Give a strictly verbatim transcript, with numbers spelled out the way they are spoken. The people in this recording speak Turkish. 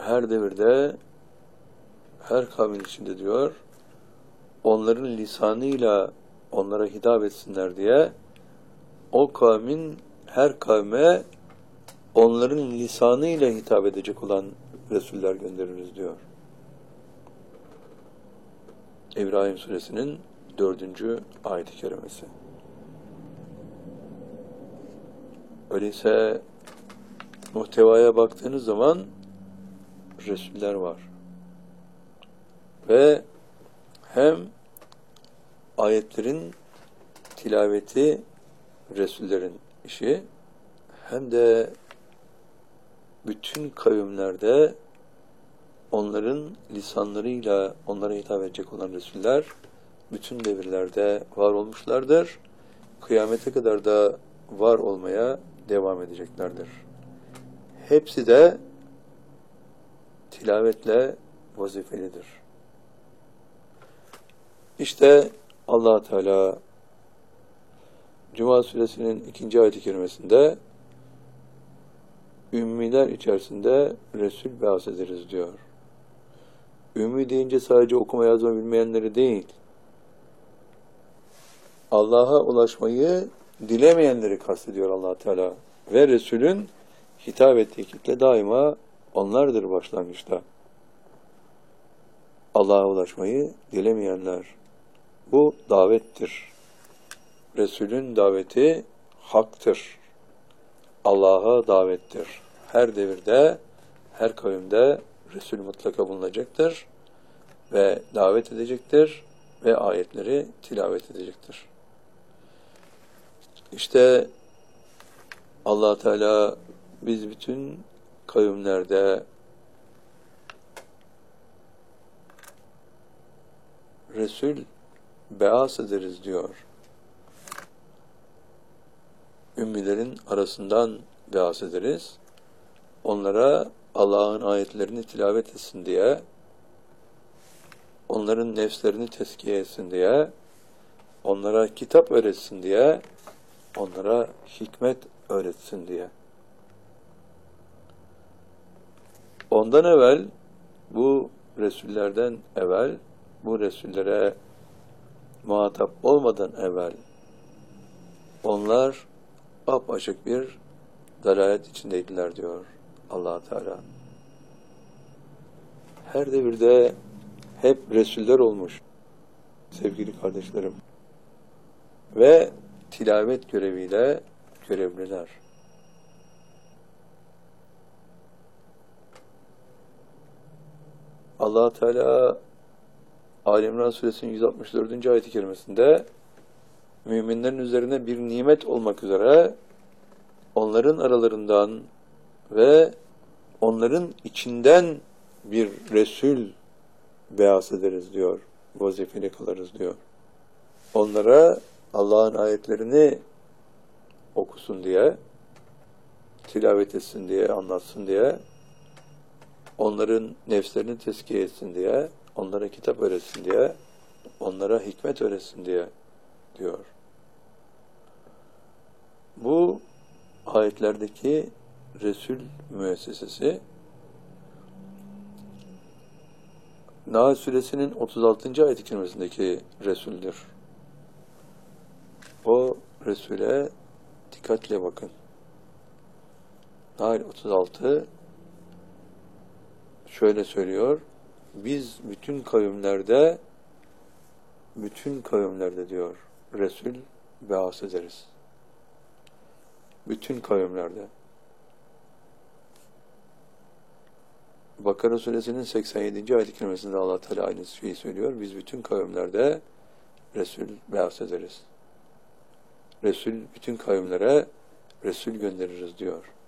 her devirde, her kavmin içinde diyor, onların lisanıyla onlara hitap etsinler diye o kavmin her kavme onların lisanıyla hitap edecek olan Resuller göndeririz diyor. İbrahim Suresinin dördüncü ayet-i kerimesi. Öyleyse muhtevaya baktığınız zaman Resuller var. Ve hem ayetlerin tilaveti Resullerin işi, hem de bütün kavimlerde onların lisanlarıyla onlara hitap edecek olan Resuller bütün devirlerde var olmuşlardır. Kıyamete kadar da var olmaya devam edeceklerdir. Hepsi de tilavetle vazifelidir. İşte Allah Teala Cuma Suresinin ikinci ayet-i kerimesinde ümmiler içerisinde Resul be'as ederiz diyor. Ümmi deyince sadece okuma yazma bilmeyenleri değil, Allah'a ulaşmayı dilemeyenleri kastediyor Allah Teala. Ve Resul'ün hitap ettiği kitle daima onlardır başlangıçta. Allah'a ulaşmayı dilemeyenler. Bu davettir. Resul'ün daveti haktır. Allah'a davettir. Her devirde, her kavimde Resul mutlaka bulunacaktır ve davet edecektir ve ayetleri tilavet edecektir. İşte Allah Teala biz bütün kavimlerde Resul be'as ederiz diyor. Ümmilerin arasından be'as ederiz. Onlara Allah'ın ayetlerini tilavet etsin diye, onların nefslerini tezkiye etsin diye, onlara kitap öğretsin diye, onlara hikmet öğretsin diye. Ondan evvel, bu Resullerden evvel, bu Resullere muhatap olmadan evvel, onlar apaçık bir dalalet içindeydiler diyor Allah Teala. Her devirde hep Resuller olmuş sevgili kardeşlerim. Ve tilavet göreviyle görevliler. Allah Teala Ali İmran Suresinin yüz altmış dördüncü ayet-i kerimesinde müminlerin üzerine bir nimet olmak üzere onların aralarından ve onların içinden bir Resul be'as ederiz diyor. Vazifeli kılarız diyor. Onlara Allah'ın ayetlerini okusun diye, tilavet etsin diye, anlatsın diye, onların nefslerini tezkiye etsin diye, onlara kitap öğretsin diye, onlara hikmet öğretsin diye diyor. Bu ayetlerdeki Resul müessesesi Nahl Suresinin otuz altıncı ayet-i kerimesindeki Resul'dür. O Resul'e dikkatle bakın. Nahl otuz altı şöyle söylüyor. Biz bütün kavimlerde bütün kavimlerde diyor Resul be'as ederiz. Bütün kavimlerde. Bakara Suresinin seksen yedinci ayet-i kerimesinde Allah Teala aynı şeyi söylüyor. Biz bütün kavimlerde Resul be'as ederiz. Resul bütün kavimlere Resul göndeririz diyor.